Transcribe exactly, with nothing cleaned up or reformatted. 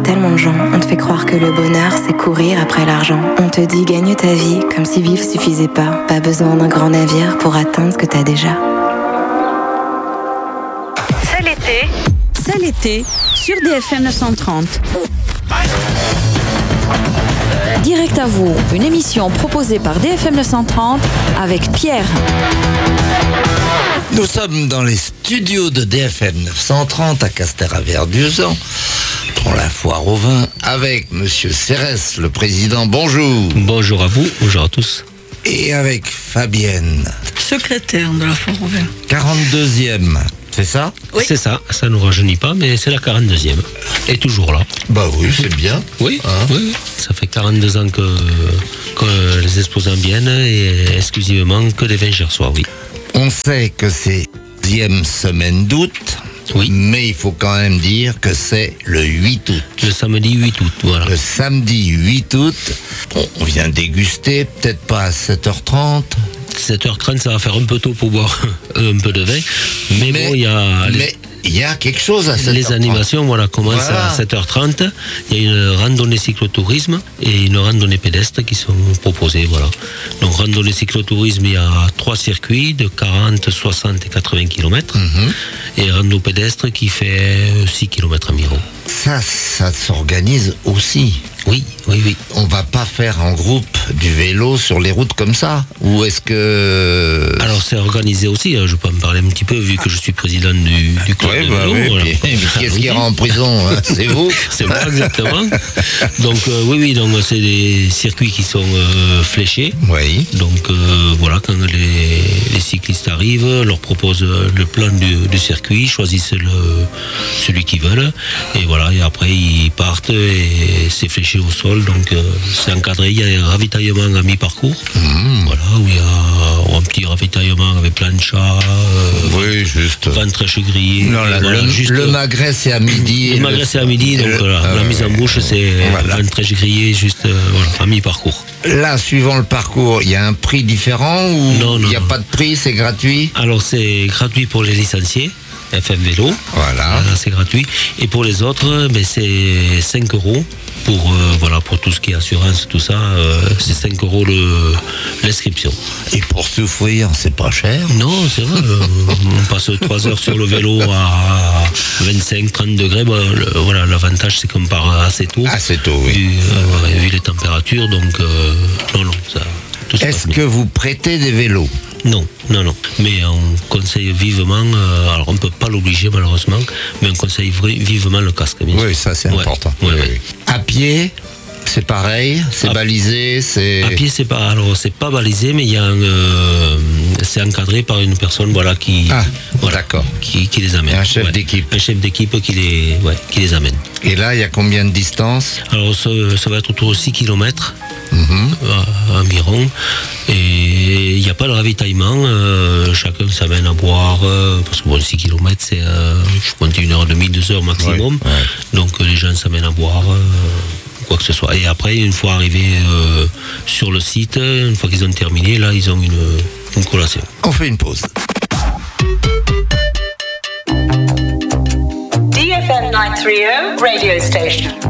tellement de gens. On te fait croire que le bonheur, c'est courir après l'argent. On te dit gagne ta vie, comme si vivre suffisait pas. Pas besoin d'un grand navire pour atteindre ce que t'as déjà. C'est l'été. C'est l'été sur D F M neuf cent trente. Direct à vous, une émission proposée par D F M neuf cent trente avec Pierre. Nous sommes dans les studios de D F M neuf cent trente à Castéraverduzan pour la foire au vin avec Monsieur Cérès, le président. Bonjour. Bonjour à vous, bonjour à tous. Et avec Fabienne, secrétaire de la foire au vin. quarante-deuxième, c'est ça? Oui. C'est ça, ça ne nous rajeunit pas, mais c'est la quarante-deuxième. Et toujours là. Bah oui, c'est bien. Oui, hein oui, ça fait quarante-deux ans que, que les exposants viennent et exclusivement que des vins gersois, oui. On sait que c'est dixième semaine d'août, oui. Mais il faut quand même dire que c'est le huit août. Le samedi huit août, voilà. Le samedi huit août, on vient déguster, peut-être pas à sept heures trente. sept heures trente, ça va faire un peu tôt pour boire un peu de vin, mais, mais bon, il y a... Mais il y a quelque chose à sept heures trente. Les animations, voilà, commencent voilà. à sept heures trente. Il y a une randonnée cyclotourisme et une randonnée pédestre qui sont proposées, voilà. Donc, randonnée cyclotourisme, il y a trois circuits de quarante, soixante et quatre-vingts kilomètres. Mm-hmm. Et rando pédestre qui fait six kilomètres environ. Ça, ça s'organise aussi. Oui, oui, oui. On va pas faire en groupe du vélo sur les routes comme ça? Ou est-ce que... Alors c'est organisé aussi, hein, je peux en parler un petit peu vu que je suis président du, du club ouais, de bah vélo. Oui, voilà. Puis, qui est-ce qui ira en prison? C'est vous? C'est moi, exactement. Donc euh, oui, oui, donc c'est des circuits qui sont euh, fléchés. Oui. Donc euh, voilà, quand les, les cyclistes arrivent, on leur propose le plan du, du circuit, ils choisissent le, celui qu'ils veulent. Et voilà, et après ils partent et c'est fléché au sol, donc euh, c'est encadré. Il y a un ravitaillement à mi-parcours, mmh. voilà, où il y a un petit ravitaillement avec plancha, euh, oui, juste ventrèche grillée. Non, la, voilà, le, juste, le magret c'est à midi. Le magret c'est à midi, donc le, voilà, euh, la mise en bouche c'est voilà. ventrèche grillée, juste euh, voilà, à mi-parcours. Là, suivant le parcours, il y a un prix différent ou il n'y a pas de prix, c'est gratuit? Alors c'est gratuit pour les licenciés. F M Vélo, voilà, c'est gratuit. Et pour les autres, ben, c'est cinq euros pour, euh, voilà, pour tout ce qui est assurance, tout ça, euh, c'est cinq euros le, l'inscription. Et pour souffrir, c'est pas cher? Non, c'est vrai. euh, on passe trois heures sur le vélo à vingt-cinq trente degrés. Ben, le, voilà, l'avantage, c'est qu'on part assez tôt. Assez tôt, oui. Vu, euh, vu les températures, donc euh, non, non, ça. Est-ce que vous prêtez des vélos? Non, non, non. Mais on conseille vivement, euh, alors on ne peut pas l'obliger malheureusement, mais on conseille vivement le casque. Bien oui, sûr. ça c'est ouais. important. Ouais, oui, ouais. Oui. À pied, c'est pareil, c'est à, balisé, c'est... À pied, c'est pas, alors c'est pas balisé, mais il y a un, euh, c'est encadré par une personne, voilà, qui, ah, voilà, d'accord. qui, qui les amène. Un chef ouais. d'équipe. Un chef d'équipe qui les, ouais, qui les amène. Et là, il y a combien de distance? Alors ça, ça va être autour de six kilomètres. Mmh. Environ, et il n'y a pas de ravitaillement, euh, chacun s'amène à boire, euh, parce que bon, six kilomètres c'est euh, je compte une heure et demie, deux heures maximum, ouais, ouais. Donc euh, les gens s'amènent à boire, euh, quoi que ce soit, et après une fois arrivés euh, sur le site, une fois qu'ils ont terminé, là ils ont une, une collation. On fait une pause. D F M neuf cent trente Radio Station.